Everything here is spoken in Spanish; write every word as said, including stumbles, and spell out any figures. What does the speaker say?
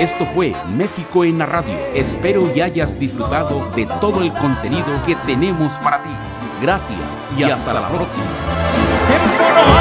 Esto fue México en la Radio. Espero y hayas disfrutado de todo el contenido que tenemos para ti. Gracias y hasta la próxima.